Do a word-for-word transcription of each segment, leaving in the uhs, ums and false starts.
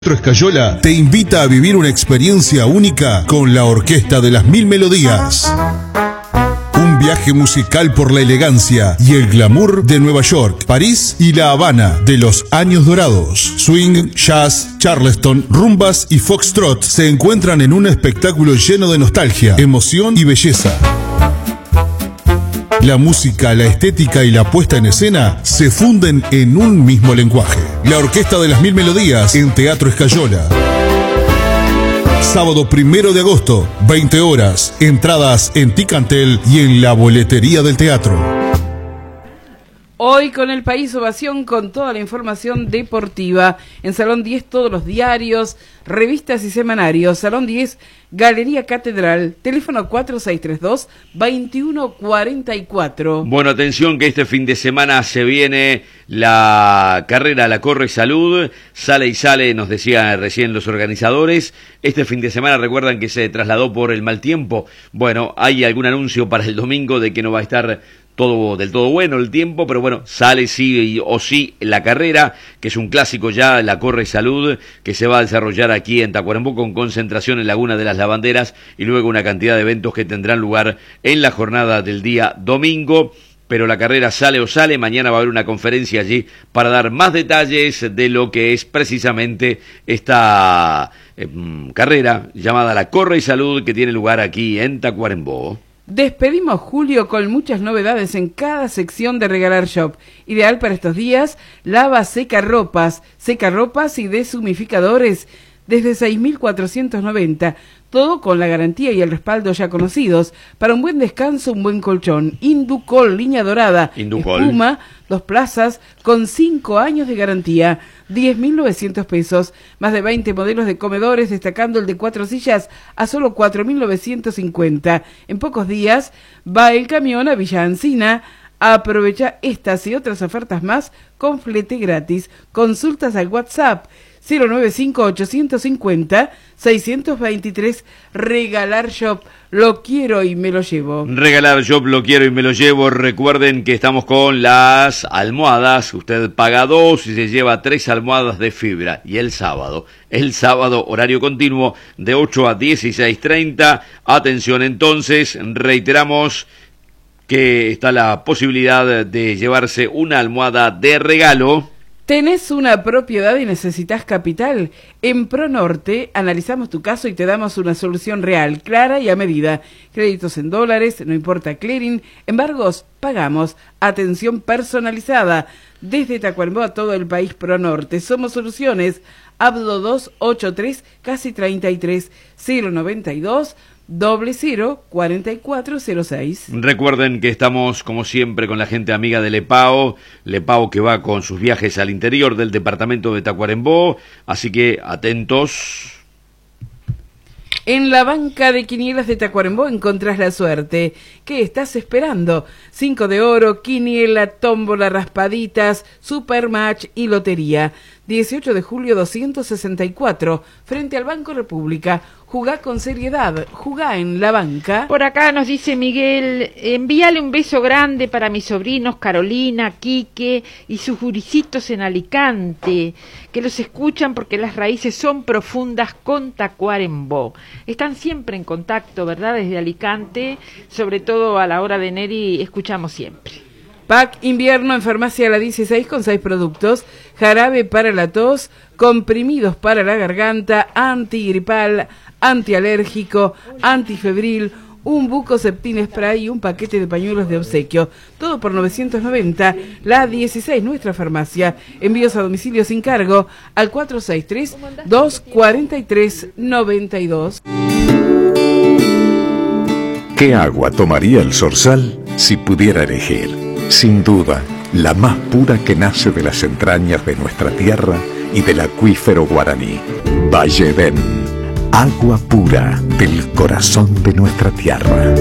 Escayola te invita a vivir una experiencia única con la Orquesta de las Mil Melodías. Un viaje musical por la elegancia y el glamour de Nueva York, París y La Habana de los años dorados. Swing, jazz, charleston, rumbas y foxtrot se encuentran en un espectáculo lleno de nostalgia, emoción y belleza. La música, la estética y la puesta en escena se funden en un mismo lenguaje. La Orquesta de las Mil Melodías en Teatro Escayola. Sábado primero de agosto, veinte horas. Entradas en Ticantel y en la boletería del teatro. Hoy con El País Ovación con toda la información deportiva. En Salón diez todos los diarios, revistas y semanarios. Salón diez, Galería Catedral. Teléfono cuatro seis tres dos, dos uno cuatro cuatro. Bueno, atención que este fin de semana se viene la carrera La Corre Salud. Sale y sale, nos decían recién los organizadores. Este fin de semana recuerdan que se trasladó por el mal tiempo. Bueno, hay algún anuncio para el domingo de que no va a estar todo del todo bueno el tiempo, pero bueno, sale sí o sí la carrera, que es un clásico ya, La Corre Salud, que se va a desarrollar aquí en Tacuarembó con concentración en Laguna de las Lavanderas y luego una cantidad de eventos que tendrán lugar en la jornada del día domingo. Pero la carrera sale o sale, mañana va a haber una conferencia allí para dar más detalles de lo que es precisamente esta eh, carrera llamada La Corre Salud, que tiene lugar aquí en Tacuarembó. Despedimos julio con muchas novedades en cada sección de Regalar Shop. Ideal para estos días, lava seca ropas, seca ropas y deshumificadores desde seis mil cuatrocientos noventa. Todo con la garantía y el respaldo ya conocidos. Para un buen descanso, un buen colchón. Inducol, línea dorada. Inducol. Espuma, dos plazas, con cinco años de garantía. diez mil novecientos pesos. Más de veinte modelos de comedores, destacando el de cuatro sillas a solo cuatro mil novecientos cincuenta. En pocos días va el camión a Villa Encina. Aprovecha estas y otras ofertas más con flete gratis. Consultas al WhatsApp cero nueve cinco, ocho cinco cero, seis dos tres. Regalar Shop, lo quiero y me lo llevo. Regalar Shop, lo quiero y me lo llevo. Recuerden que estamos con las almohadas. Usted paga dos y se lleva tres almohadas de fibra. Y el sábado, el sábado, horario continuo de ocho a dieciséis treinta. Atención entonces, reiteramos que está la posibilidad de llevarse una almohada de regalo. ¿Tenés una propiedad y necesitas capital? En ProNorte analizamos tu caso y te damos una solución real, clara y a medida. Créditos en dólares, no importa clearing, embargos, pagamos. Atención personalizada. Desde Tacuarembó a todo el país, ProNorte. Somos Soluciones. Abdo dos ochenta y tres, casi treinta y tres, cero noventa y dos, doble cero, cuarenta y cuatro cero seis. Recuerden que estamos como siempre con la gente amiga de Lepao, Lepao que va con sus viajes al interior del departamento de Tacuarembó, así que atentos. En la banca de quinielas de Tacuarembó encontrás la suerte. ¿Qué estás esperando? Cinco de oro, quiniela, tómbola, raspaditas, supermatch y lotería. dieciocho de julio doscientos sesenta y cuatro, frente al Banco República. Jugá con seriedad, jugá en la banca. Por acá nos dice Miguel, envíale un beso grande para mis sobrinos Carolina, Quique y sus gurisitos en Alicante, que los escuchan porque las raíces son profundas con Tacuarembó. Están siempre en contacto, ¿verdad? Desde Alicante, sobre todo a la hora de Neri, escuchamos siempre. Pack invierno en Farmacia La dieciséis con seis productos, jarabe para la tos, comprimidos para la garganta, antigripal, antialérgico, antifebril, un Bucoseptin spray y un paquete de pañuelos de obsequio. Todo por novecientos noventa. La dieciséis, nuestra farmacia. Envíos a domicilio sin cargo al cuatro seis tres, dos cuatro tres, nueve dos. ¿Qué agua tomaría el Sorsal si pudiera elegir? Sin duda, la más pura que nace de las entrañas de nuestra tierra y del acuífero guaraní. Vallevén, agua pura del corazón de nuestra tierra.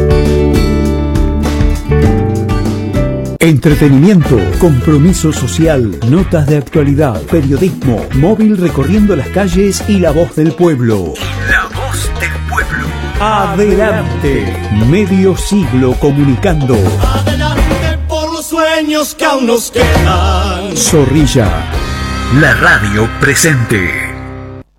Entretenimiento, compromiso social, notas de actualidad, periodismo, móvil recorriendo las calles y la voz del pueblo. Y la voz del pueblo. Adelante, medio siglo comunicando. Adelante por los sueños que aún nos quedan. Zorrilla, La radio presente.